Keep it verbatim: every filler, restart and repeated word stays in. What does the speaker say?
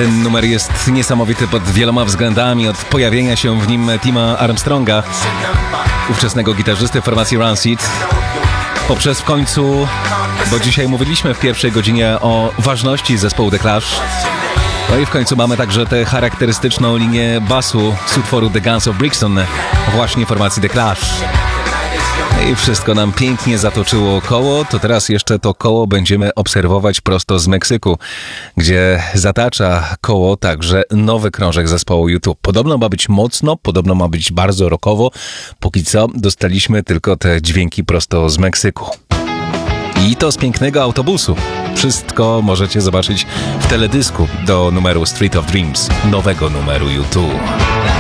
Ten numer jest niesamowity pod wieloma względami, od pojawienia się w nim Tima Armstronga, ówczesnego gitarzysty formacji Rancid, poprzez w końcu, bo dzisiaj mówiliśmy w pierwszej godzinie o ważności zespołu The Clash, no i w końcu mamy także tę charakterystyczną linię basu z utworu The Guns of Brixton, właśnie formacji The Clash. I wszystko nam pięknie zatoczyło koło, to teraz jeszcze to koło będziemy obserwować prosto z Meksyku, gdzie zatacza koło także nowy krążek zespołu U two. Podobno ma być mocno, podobno ma być bardzo rockowo. Póki co dostaliśmy tylko te dźwięki prosto z Meksyku. I to z pięknego autobusu. Wszystko możecie zobaczyć w teledysku do numeru Street of Dreams, nowego numeru U two.